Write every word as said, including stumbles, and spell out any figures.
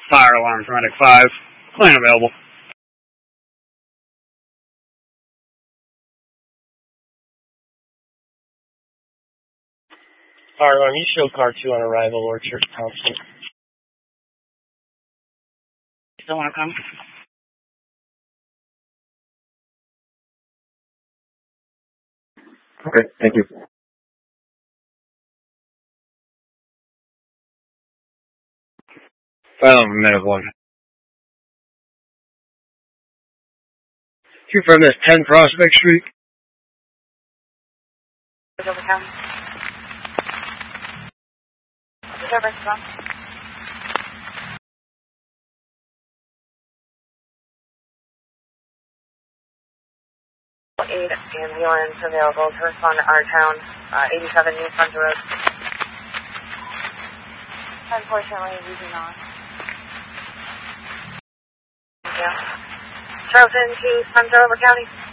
Fire alarm, Medic five. Plane available. Fire alarm, you show car two on arrival, Orchard Thompson. Still want to come? Okay, thank you. Fire alarm, minute one. Confirm this ten Prospect Street. Over County. Over County. Eight ambulance available to respond to our town, uh, eighty-seven New Front Road. Unfortunately, we do not. Thank you. Charlton to Spencer, Over County.